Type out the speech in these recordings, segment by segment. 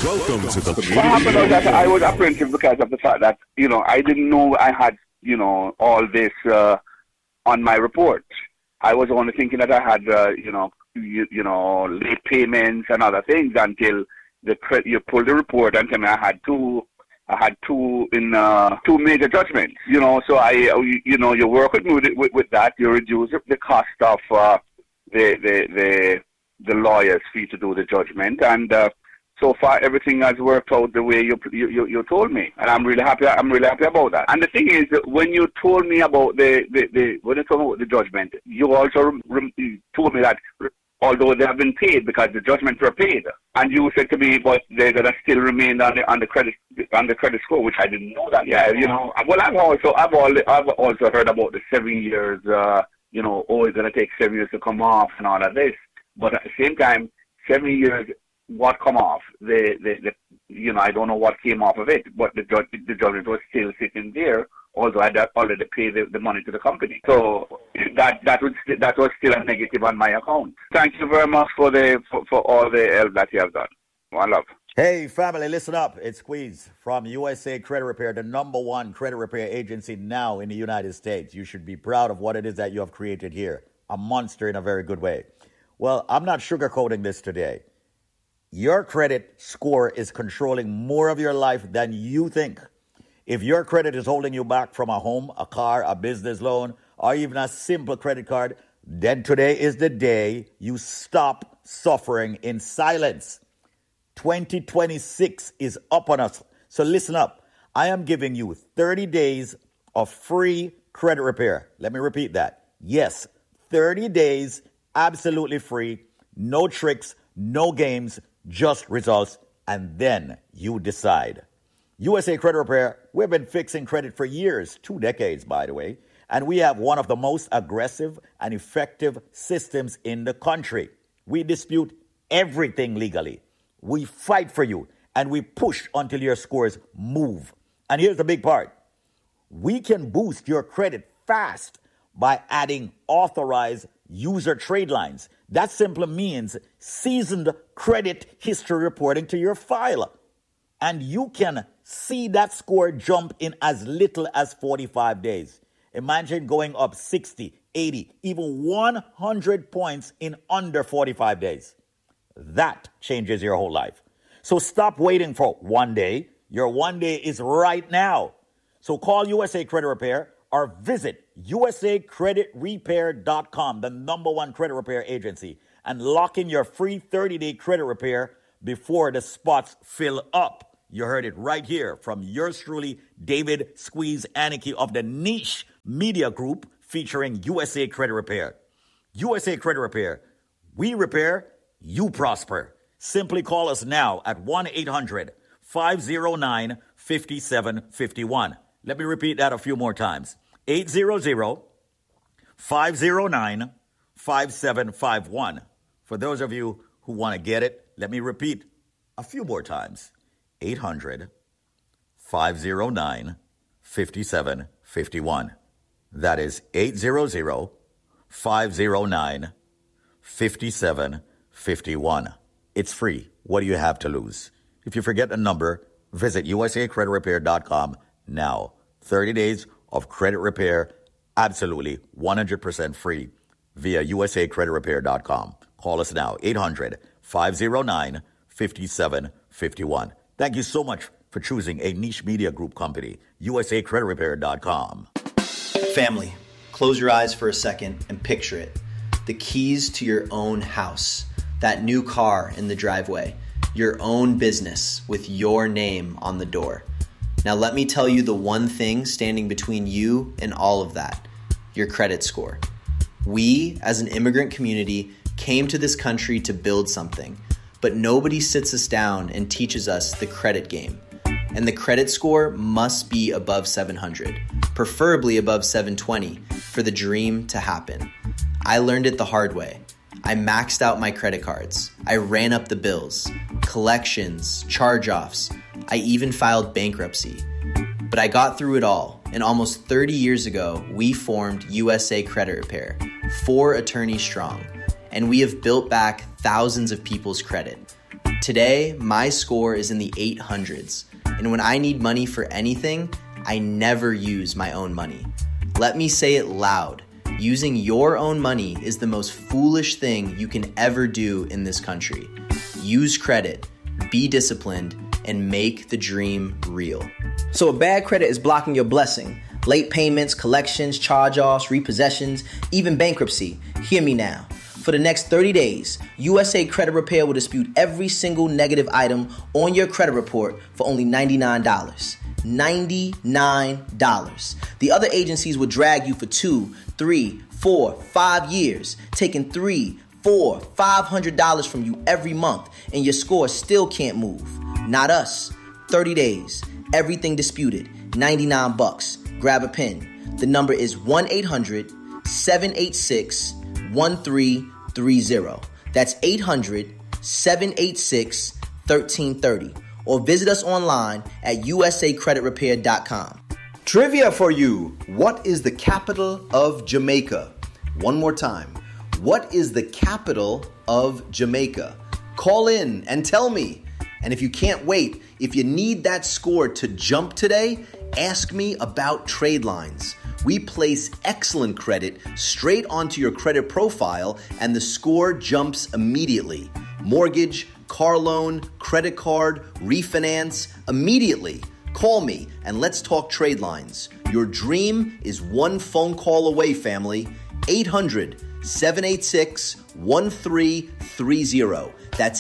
Welcome to the What happened was that I was apprehensive because of the fact that, I didn't know I had, all this on my report. I was only thinking that I had, late payments and other things until you pulled the report and tell me I had two major judgments. So you work with me with that. You reduce the cost of the lawyer's fee to do the judgment, and so far everything has worked out the way you told me, and I'm really happy. I'm really happy about that. And the thing is, when you told me about the judgment, you also told me that although they have been paid because the judgments were paid, and you said to me, but they're gonna still remain on the credit score, which I didn't know that. Yeah, Well, I've also heard about the 7 years. It's gonna take 7 years to come off and all of this. But at the same time, 7 years, what come off? I don't know what came off of it, but the judgment was still sitting there, although I had already paid the money to the company. So that was still a negative on my account. Thank you very much for all the help that you have done. One love. Hey, family, listen up. It's Squeeze from USA Credit Repair, the #1 credit repair agency now in the United States. You should be proud of what it is that you have created here. A monster in a very good way. Well, I'm not sugarcoating this today. Your credit score is controlling more of your life than you think. If your credit is holding you back from a home, a car, a business loan, or even a simple credit card, then today is the day you stop suffering in silence. 2026 is up on us. So listen up. I am giving you 30 days of free credit repair. Let me repeat that. Yes, 30 days, absolutely free. No tricks, no games, just results. And then you decide. USA Credit Repair, we've been fixing credit for years, 2 decades, by the way. And we have one of the most aggressive and effective systems in the country. We dispute everything legally. We fight for you, and we push until your scores move. And here's the big part. We can boost your credit fast by adding authorized user trade lines. That simply means seasoned credit history reporting to your file. And you can see that score jump in as little as 45 days. Imagine going up 60, 80, even 100 points in under 45 days. That changes your whole life. So stop waiting for one day. Your one day is right now. So call USA Credit Repair or visit usacreditrepair.com, the #1 credit repair agency, and lock in your free 30-day credit repair before the spots fill up. You heard it right here from yours truly, David Squeeze Aniki of the Niche Media Group, featuring USA Credit Repair. USA Credit Repair. We repair, you prosper. Simply call us now at 1-800-509-5751. Let me repeat that a few more times. 800-509-5751. For those of you who want to get it, let me repeat a few more times. 800-509-5751. That is 800-509-5751. It's free. What do you have to lose? If you forget the number, visit usacreditrepair.com now. 30 days of credit repair, absolutely 100% free via usacreditrepair.com. Call us now, 800-509-5751. Thank you so much for choosing a Niche Media Group company, usacreditrepair.com. Family, close your eyes for a second and picture it. The keys to your own house, that new car in the driveway, your own business with your name on the door. Now let me tell you the one thing standing between you and all of that, your credit score. We, as an immigrant community, came to this country to build something, but nobody sits us down and teaches us the credit game. And the credit score must be above 700, preferably above 720, for the dream to happen. I learned it the hard way. I maxed out my credit cards. I ran up the bills, collections, charge-offs. I even filed bankruptcy. But I got through it all, and almost 30 years ago, we formed USA Credit Repair, 4 attorneys strong, and we have built back thousands of people's credit. Today, my score is in the 800s, and when I need money for anything, I never use my own money. Let me say it loud. Using your own money is the most foolish thing you can ever do in this country. Use credit, be disciplined, and make the dream real. So a bad credit is blocking your blessing. Late payments, collections, charge-offs, repossessions, even bankruptcy. Hear me now. For the next 30 days, USA Credit Repair will dispute every single negative item on your credit report for only $99. $99. The other agencies will drag you for 2, 3, 4, 5 years, taking $300, $400, $500 from you every month, and your score still can't move. Not us. 30 days. Everything disputed. $99. Grab a pen. The number is 1-800-786-1330. That's 800-786-1330. Or visit us online at usacreditrepair.com. Trivia for you. What is the capital of Jamaica? One more time. What is the capital of Jamaica? Call in and tell me. And if you can't wait, if you need that score to jump today, ask me about trade lines. We place excellent credit straight onto your credit profile and the score jumps immediately. Mortgage, car loan, credit card, refinance, immediately. Call me and let's talk trade lines. Your dream is one phone call away, family. 800-786-1330. That's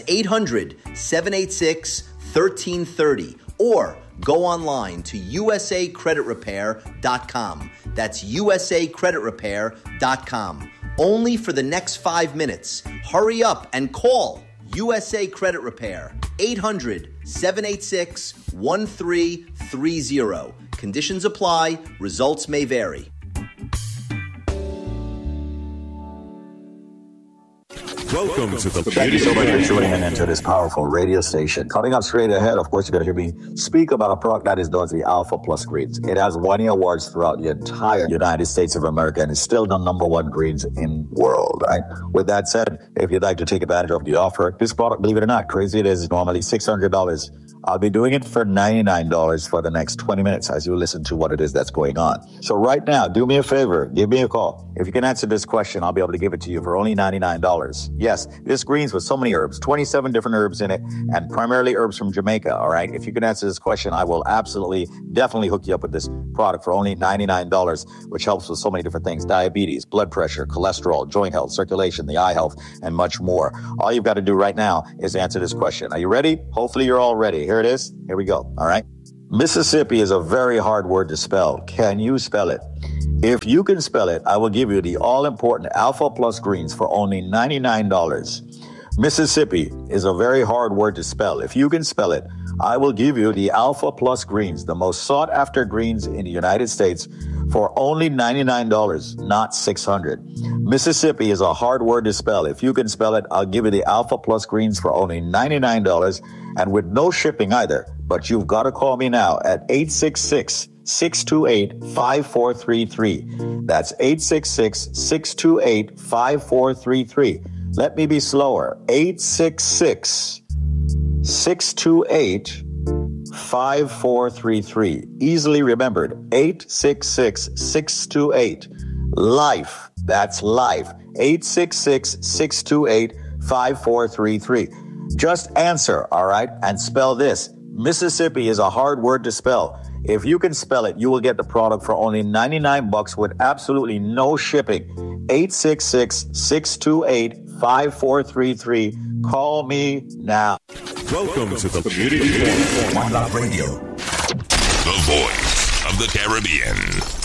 800-786-1330. Or go online to usacreditrepair.com. That's usacreditrepair.com. Only for the next 5 minutes. Hurry up and call USA Credit Repair. 800-786-1330. Conditions apply. Results may vary. Welcome to the Thank you so much for tuning in to this powerful radio station. Coming up straight ahead, of course, you're going to hear me speak about a product that is known as the Alpha Plus Greens. It has won awards throughout the entire United States of America and is still the #1 greens in the world, right? With that said, if you'd like to take advantage of the offer, this product, believe it or not, crazy it is normally $600. I'll be doing it for $99 for the next 20 minutes as you listen to what it is that's going on. So right now, do me a favor, give me a call. If you can answer this question, I'll be able to give it to you for only $99. Yes, this greens with so many herbs, 27 different herbs in it, and primarily herbs from Jamaica, all right? If you can answer this question, I will definitely hook you up with this product for only $99, which helps with so many different things: diabetes, blood pressure, cholesterol, joint health, circulation, the eye health, and much more. All you've got to do right now is answer this question. Are you ready? Hopefully you're all ready. Here it is. Here we go. All right. Mississippi is a very hard word to spell. Can you spell it? If you can spell it, I will give you the all-important Alpha Plus Greens for only $99. Mississippi is a very hard word to spell. If you can spell it, I will give you the Alpha Plus Greens, the most sought-after greens in the United States, for only $99, not $600. Mississippi is a hard word to spell. If you can spell it, I'll give you the Alpha Plus Greens for only $99 and with no shipping either. But you've got to call me now at 866-628-5433. That's 866-628-5433. Let me be slower. 866-628-5433. Easily remembered. 866-628-LIFE. That's life. 866-628-5433. Just answer, all right? And spell this. Mississippi is a hard word to spell. If you can spell it, you will get the product for only $99 with absolutely no shipping. 866-628-5433. Call me now. Welcome to the Community One Love Radio, the voice of the Caribbean.